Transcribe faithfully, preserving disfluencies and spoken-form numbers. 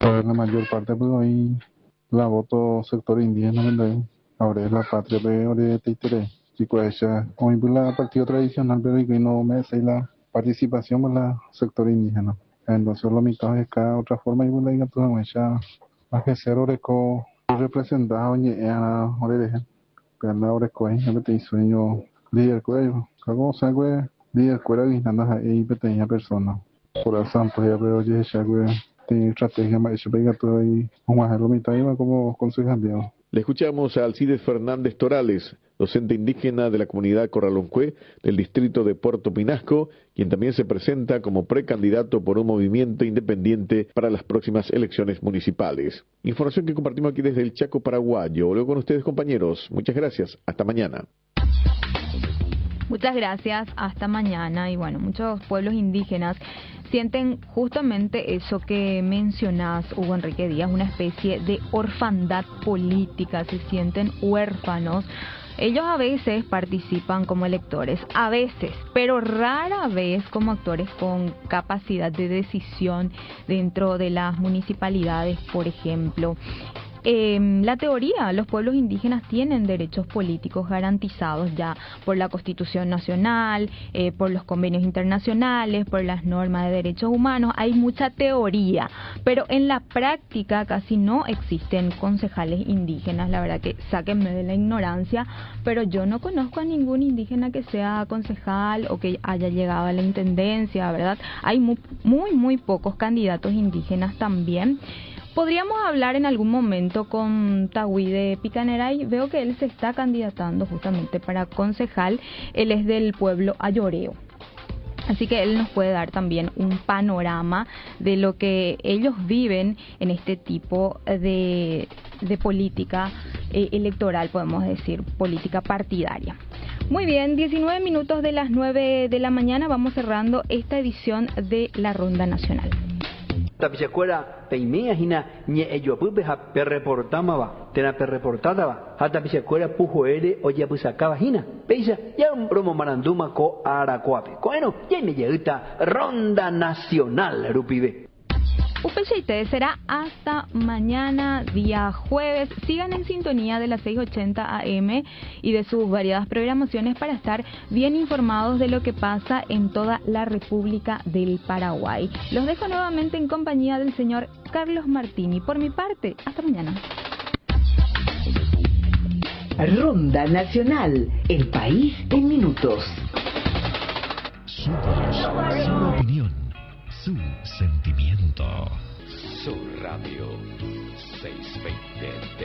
Pues la mayor parte pues hoy la voto sector indígena, ¿verdad? Ahora es la patria, pero ahora te interesa. Chico, ella, hoy pues la partido tradicional, pero y que no me hace la participación con la sector indígena. Entonces lo mitad es cada otra forma y pues la diga toda ella, más que ser oreco representado ni era oreja. Pero la oreco es, ya te sueño líder cuello. Como se güey, líder cuello y nada ahí pequeña persona. Por el santo ya veo ya ella güey. Tiene estrategia más hecho pega todo ahí. Como a lo mitad iba como concejal. Le escuchamos a Alcides Fernández Torales, docente indígena de la comunidad Corraloncué del distrito de Puerto Pinasco, quien también se presenta como precandidato por un movimiento independiente para las próximas elecciones municipales. Información que compartimos aquí desde el Chaco paraguayo. Volvemos con ustedes, compañeros. Muchas gracias. Hasta mañana. Muchas gracias, hasta mañana. Y bueno, muchos pueblos indígenas sienten justamente eso que mencionás, Hugo Enrique Díaz, una especie de orfandad política, se sienten huérfanos. Ellos a veces participan como electores, a veces, pero rara vez como actores con capacidad de decisión dentro de las municipalidades, por ejemplo. Eh, la teoría, los pueblos indígenas tienen derechos políticos garantizados ya por la Constitución Nacional, eh, por los convenios internacionales, por las normas de derechos humanos. Hay mucha teoría, pero en la práctica casi no existen concejales indígenas. La verdad que sáquenme de la ignorancia, pero yo no conozco a ningún indígena que sea concejal o que haya llegado a la intendencia, ¿verdad? Hay muy, muy, muy pocos candidatos indígenas también. Podríamos hablar en algún momento con Tagüí de Picaneray. Veo que él se está candidatando justamente para concejal. Él es del pueblo Ayoreo. Así que él nos puede dar también un panorama de lo que ellos viven en este tipo de, de política eh, electoral, podemos decir, política partidaria. Muy bien, diecinueve minutos de las nueve de la mañana. Vamos cerrando esta edición de la Ronda Nacional. Tapichacuera peimea hina ñe eyopupe ha perreportama va tena perreportada va ha tapichacuera pujo ere oya pusacaba hina peisa ya un promo maranduma ko aracuape bueno ya me llega Ronda Nacional rupibe. U P C T será hasta mañana, día jueves. Sigan en sintonía de las seis ochenta A M y de sus variadas programaciones para estar bien informados de lo que pasa en toda la República del Paraguay. Los dejo nuevamente en compañía del señor Carlos Martini. Por mi parte, hasta mañana. Ronda Nacional, el país en minutos. Su voz, su opinión, su sentimiento. Su Radio seiscientos veinte.